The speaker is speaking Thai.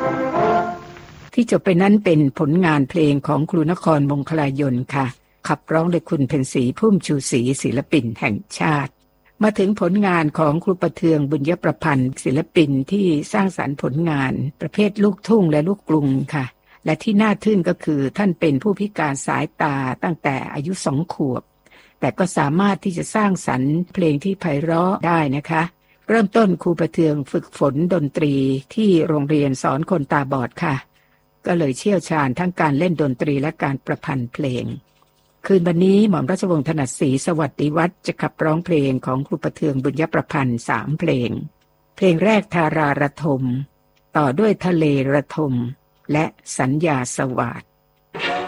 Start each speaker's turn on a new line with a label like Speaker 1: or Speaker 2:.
Speaker 1: ที่จบไปนั้นเป็นผลงานเพลงของครูนครมงคลายนค่ะขับร้องโดยคุณเพ็ญศรีพุ่มชูศรีศิลปินแห่งชาติมาถึงผลงานของครูประเทืองบุญยประพันธ์ศิลปินที่สร้างสรรค์ผลงานประเภทลูกทุ่งและลูกกรุงค่ะและที่น่าทึ่งก็คือท่านเป็นผู้พิการสายตาตั้งแต่อายุ2 ขวบแต่ก็สามารถที่จะสร้างสรรค์เพลงที่ไพเราะได้นะคะเริ่มต้นครูประเทืองฝึกฝนดนตรีที่โรงเรียนสอนคนตาบอดค่ะก็เลยเชี่ยวชาญทั้งการเล่นดนตรีและการประพันธ์เพลงคืนวันนี้หม่อมราชวงศ์ถนัดศรีสวัสดิวัฒน์จะขับร้องเพลงของครูประเทืองบุญยประพันธ์3 เพลงเพลงแรกทาราระทมต่อด้วยทะเลระทมและสัญญาสวาท